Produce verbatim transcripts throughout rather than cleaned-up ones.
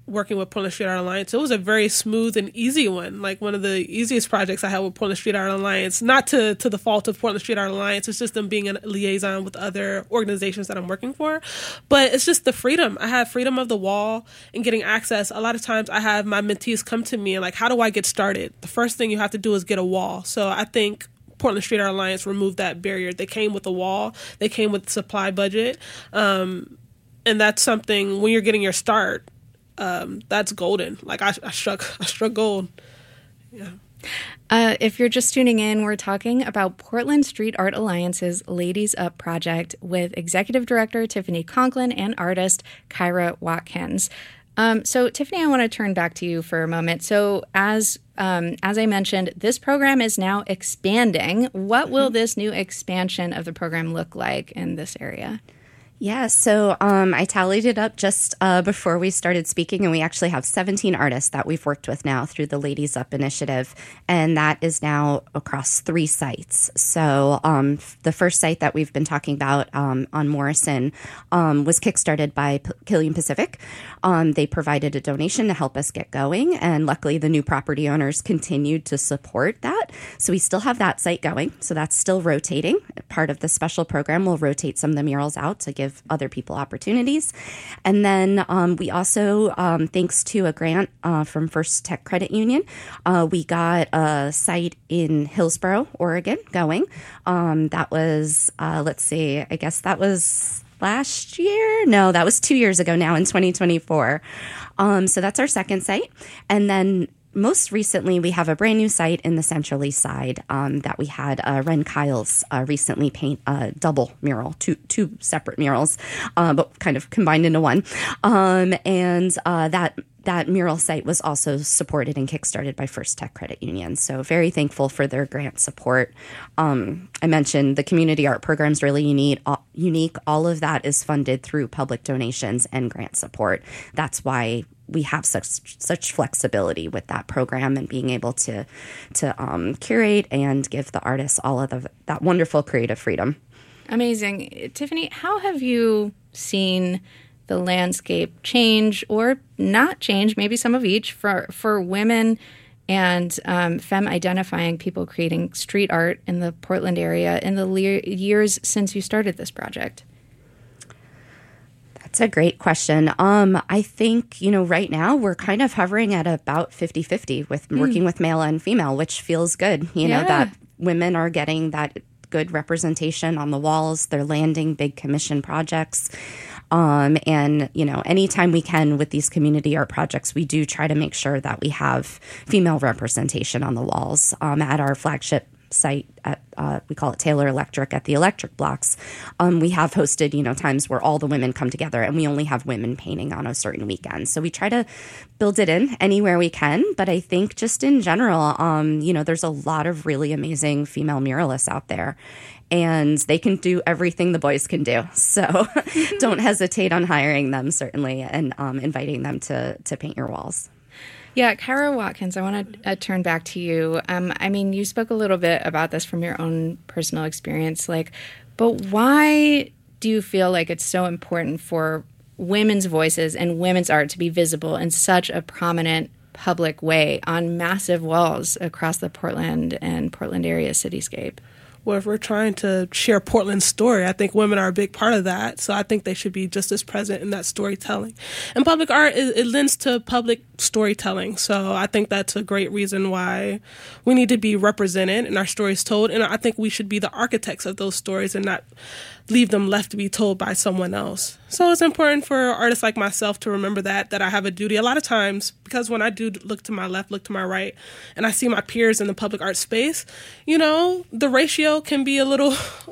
working with Portland Street Art Alliance, it was a very smooth and easy one. Like one of the easiest projects I had with Portland Street Art Alliance, not to, to the fault of Portland Street Art Alliance, it's just them being a liaison with other organizations that I'm working for. But it's just the freedom. I have freedom of the wall and getting access. A lot of times I have my mentees come to me and like, how do I get started? The first thing you have to do is get a wall. So I think Portland Street Art Alliance removed that barrier. They came with a wall. They came with supply budget. Um, and that's something when you're getting your start, Um, that's golden. Like I, I struck, I struck gold. Yeah. Uh, if you're just tuning in, we're talking about Portland Street Art Alliance's Ladies Up project with Executive Director Tiffany Conklin and artist Kyra Watkins. Um, so, Tiffany, I want to turn back to you for a moment. So, as um, as I mentioned, this program is now expanding. What will this new expansion of the program look like in this area? Yeah, so um, I tallied it up just uh, before we started speaking, and we actually have seventeen artists that we've worked with now through the Ladies Up initiative, and that is now across three sites. So um, the first site that we've been talking about um, on Morrison um, was kickstarted by P- Killian Pacific. Um, they provided a donation to help us get going, and luckily the new property owners continued to support that. So we still have that site going, so that's still rotating. Part of the special program will rotate some of the murals out to give other people opportunities. And then um, we also, um, thanks to a grant uh, from First Tech Credit Union, uh, we got a site in Hillsboro, Oregon going. Um, that was, uh, let's see, I guess that was last year? No, that was two years ago now in twenty twenty-four. Um, so that's our second site. And then most recently, we have a brand new site in the Central East Side um, that we had uh, Ren Kyles uh, recently paint a double mural, two two separate murals, uh, but kind of combined into one. Um, and uh, that that mural site was also supported and kickstarted by First Tech Credit Union. So very thankful for their grant support. Um, I mentioned the community art program is really unique. All, unique. All of that is funded through public donations and grant support. That's why we have such such flexibility with that program and being able to to um, curate and give the artists all of the, that wonderful creative freedom. Amazing. Tiffany, how have you seen the landscape change or not change, maybe some of each, for, for women and um, femme-identifying people creating street art in the Portland area in the le- years since you started this project? That's a great question. Um, I think, you know, right now we're kind of hovering at about fifty-fifty with mm. working with male and female, which feels good. You yeah. know, that women are getting that good representation on the walls. They're landing big commission projects. Um, and, you know, anytime we can with these community art projects, we do try to make sure that we have female representation on the walls. Um, at our flagship site at uh, we call it Taylor Electric at the Electric Blocks. Um, we have hosted, you know, times where all the women come together and we only have women painting on a certain weekend. So we try to build it in anywhere we can. But I think just in general, um, you know, there's a lot of really amazing female muralists out there. And they can do everything the boys can do. So don't hesitate on hiring them, certainly, and um, inviting them to to paint your walls. Yeah, Kyra Watkins, I want to uh, turn back to you. Um, I mean, you spoke a little bit about this from your own personal experience, like, but why do you feel like it's so important for women's voices and women's art to be visible in such a prominent public way on massive walls across the Portland and Portland area cityscape? Well, if we're trying to share Portland's story, I think women are a big part of that. So I think they should be just as present in that storytelling. And public art, it, it lends to public storytelling. So I think that's a great reason why we need to be represented and our stories told. And I think we should be the architects of those stories and not leave them left to be told by someone else. So it's important for artists like myself to remember that, that I have a duty. A lot of times, because when I do look to my left, look to my right, and I see my peers in the public art space, you know, the ratio can be a little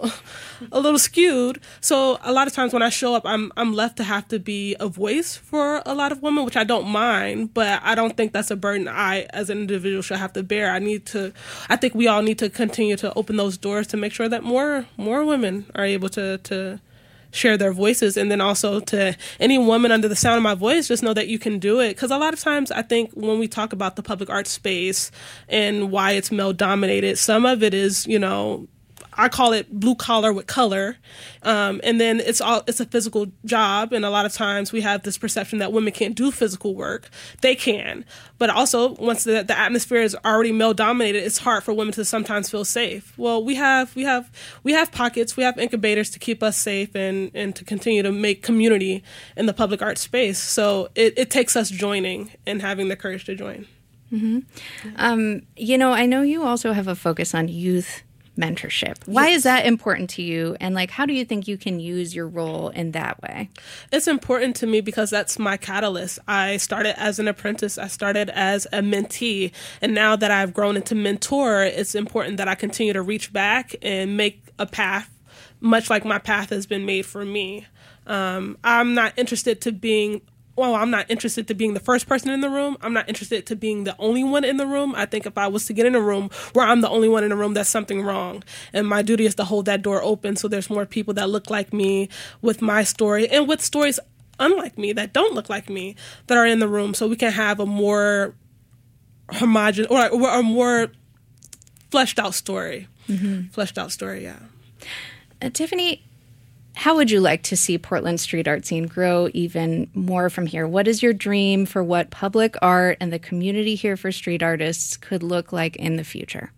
a little skewed. So a lot of times when I show up, I'm I'm left to have to be a voice for a lot of women, which I don't mind, but I don't think that's a burden I, as an individual, should have to bear. I need to, I think we all need to continue to open those doors to make sure that more more women are able to to share their voices. And then also to any woman under the sound of my voice, just know that you can do it. Because a lot of times I think when we talk about the public art space and why it's male dominated, some of it is, you know, I call it blue collar with color. Um, and then it's all it's a physical job. And a lot of times we have this perception that women can't do physical work. They can. But also, once the, the atmosphere is already male dominated, it's hard for women to sometimes feel safe. Well, we have we have we have pockets, we have incubators to keep us safe and, and to continue to make community in the public art space. So it, it takes us joining and having the courage to join. Mm-hmm. Yeah. Um, you know, I know you also have a focus on youth mentorship. Why yes. is that important to you? And like, how do you think you can use your role in that way? It's important to me because that's my catalyst. I started as an apprentice. I started as a mentee. And now that I've grown into mentor, it's important that I continue to reach back and make a path, much like my path has been made for me. Um, I'm not interested to being Well, I'm not interested to being the first person in the room. I'm not interested to being the only one in the room. I think if I was to get in a room where I'm the only one in the room, that's something wrong. And my duty is to hold that door open so there's more people that look like me with my story and with stories unlike me that don't look like me that are in the room, so we can have a more homogenous or, or a more fleshed out story. Mm-hmm. Fleshed out story, yeah. Uh, Tiffany, how would you like to see Portland's street art scene grow even more from here? What is your dream for what public art and the community here for street artists could look like in the future?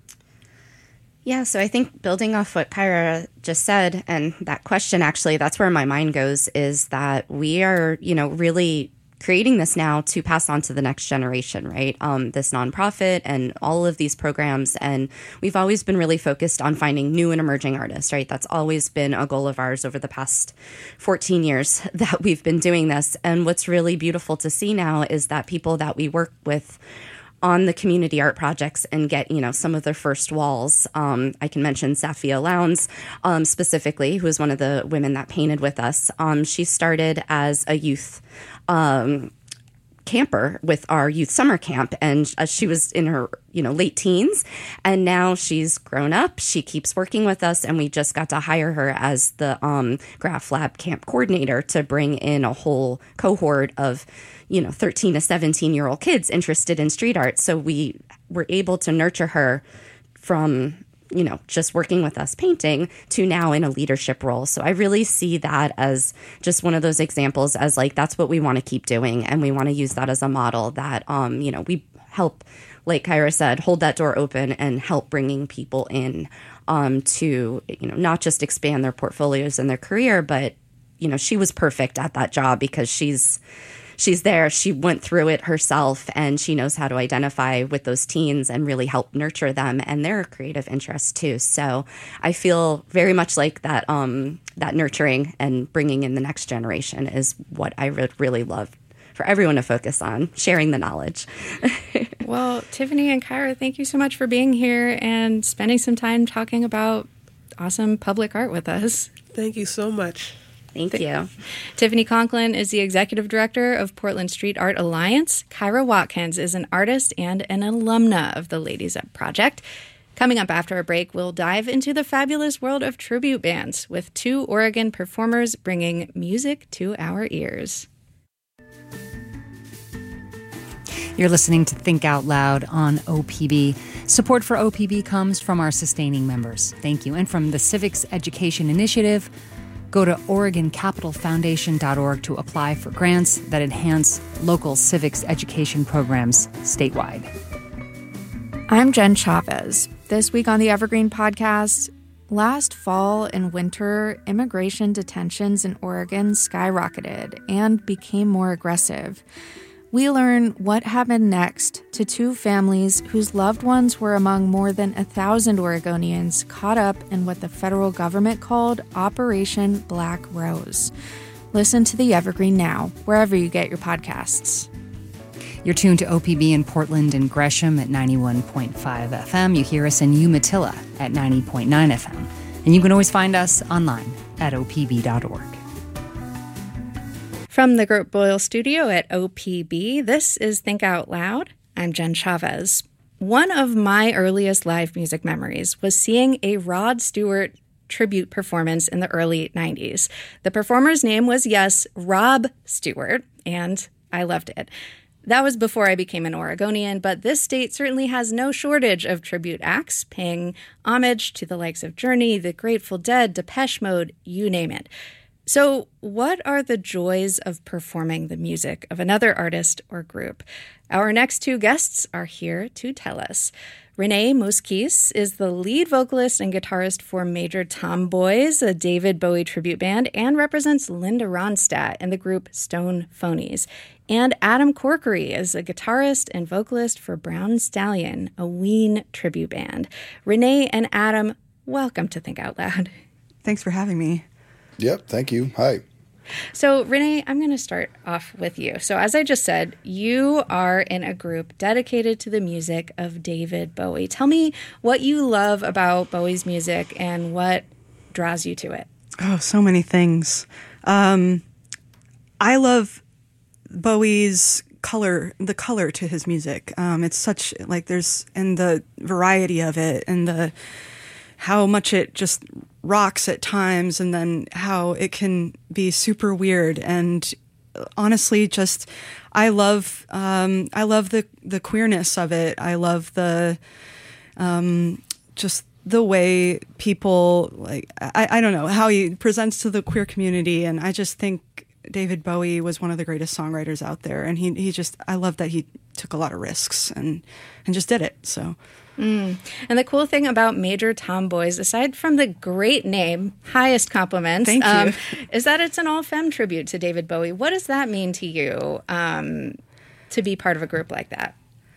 Yeah, so I think building off what Kyra just said, and that question actually, that's where my mind goes, is that we are, you know, really creating this now to pass on to the next generation, right? Um, this nonprofit and all of these programs. And we've always been really focused on finding new and emerging artists, right? That's always been a goal of ours over the past fourteen years that we've been doing this. And what's really beautiful to see now is that people that we work with on the community art projects and get, you know, some of their first walls. Um, I can mention Safia Lowndes um, specifically, who is one of the women that painted with us. Um, she started as a youth um, camper with our youth summer camp, and uh, she was in her, you know, late teens, and now she's grown up. She keeps working with us, and we just got to hire her as the um, Graph Lab camp coordinator to bring in a whole cohort of, you know, thirteen to seventeen year old kids interested in street art. So we were able to nurture her from, you know, just working with us painting to now in a leadership role. So I really see that as just one of those examples as like, that's what we want to keep doing. And we want to use that as a model that, um, you know, we help, like Kyra said, hold that door open and help bringing people in um, to, you know, not just expand their portfolios and their career, but, you know, she was perfect at that job because she's, She's there. She went through it herself, and she knows how to identify with those teens and really help nurture them and their creative interests too. So I feel very much like that. Um, that nurturing and bringing in the next generation is what I would really love for everyone to focus on, sharing the knowledge. Well, Tiffany and Kyra, thank you so much for being here and spending some time talking about awesome public art with us. Thank you so much. Thank you. Tiffany Conklin is the executive director of Portland Street Art Alliance. Kyra Watkins is an artist and an alumna of the Ladies Up Project. Coming up after a break, we'll dive into the fabulous world of tribute bands with two Oregon performers bringing music to our ears. You're listening to Think Out Loud on O P B. Support for O P B comes from our sustaining members. Thank you. And from the Civics Education Initiative. Go to Oregon Capital Foundation dot org to apply for grants that enhance local civics education programs statewide. I'm Jen Chavez. This week on the Evergreen Podcast, last fall and winter, immigration detentions in Oregon skyrocketed and became more aggressive. We learn what happened next to two families whose loved ones were among more than a thousand Oregonians caught up in what the federal government called Operation Black Rose. Listen to the Evergreen now, wherever you get your podcasts. You're tuned to O P B in Portland and Gresham at ninety-one point five F M. You hear us in Umatilla at ninety point nine F M. And you can always find us online at O P B dot org. From the Gert Boyle studio at O P B, this is Think Out Loud. I'm Jen Chavez. One of my earliest live music memories was seeing a Rod Stewart tribute performance in the early nineties. The performer's name was, yes, Rob Stewart, and I loved it. That was before I became an Oregonian, but this state certainly has no shortage of tribute acts paying homage to the likes of Journey, The Grateful Dead, Depeche Mode, you name it. So what are the joys of performing the music of another artist or group? Our next two guests are here to tell us. Renee Mouskis is the lead vocalist and guitarist for Major Tom Boys, a David Bowie tribute band, and represents Linda Ronstadt in the group Stone Phonies. And Adam Corkery is a guitarist and vocalist for Brown Stallion, a Ween tribute band. Renee and Adam, welcome to Think Out Loud. Thanks for having me. Yep, thank you. Hi. So, Renee, I'm going to start off with you. So, as I just said, you are in a group dedicated to the music of David Bowie. Tell me what you love about Bowie's music and what draws you to it. Oh, so many things. Um, I love Bowie's color, the color to his music. Um, it's such, like, there's, and the variety of it, and the, how much it just rocks at times, and then how it can be super weird. And honestly, just I love um, I love the the queerness of it. I love the um, just the way people, like, I, I don't know, how he presents to the queer community. And I just think David Bowie was one of the greatest songwriters out there. And he he just I love that he took a lot of risks and and just did it. So. Mm. And the cool thing about Major Tom Boys, aside from the great name, highest compliments, Thank you. Um, is that it's an all-femme tribute to David Bowie. What does that mean to you, um, to be part of a group like that?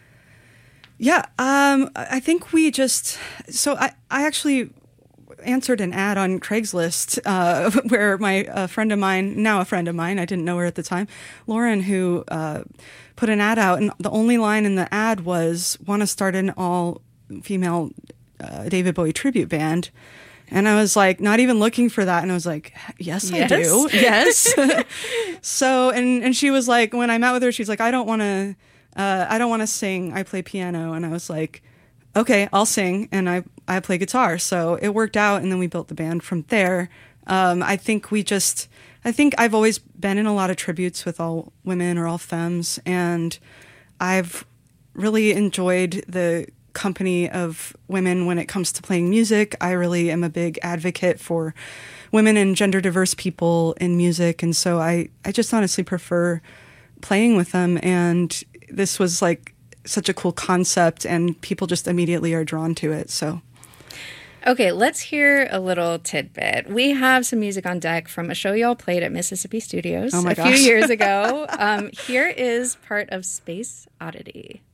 Yeah, um, I think we just, so I, I actually answered an ad on Craigslist uh, where my a friend of mine, now a friend of mine, I didn't know her at the time, Lauren, who uh, put an ad out, and the only line in the ad was, want to start an all-female uh, David Bowie tribute band. And I was like, not even looking for that. And I was like, yes, yes. I do. Yes. So, and, and she was like, when I met with her, she's like, I don't want to, uh, I don't want to sing. I play piano. And I was like, okay, I'll sing. And I, I play guitar. So it worked out. And then we built the band from there. Um, I think we just, I think I've always been in a lot of tributes with all women or all femmes. And I've really enjoyed the company of women when it comes to playing music. I really am a big advocate for women and gender diverse people in music. And so I, I just honestly prefer playing with them. And this was like such a cool concept, and people just immediately are drawn to it. So. Okay, let's hear a little tidbit. We have some music on deck from a show y'all played at Mississippi Studios oh my a gosh. few years ago. Um, here is part of Space Oddity.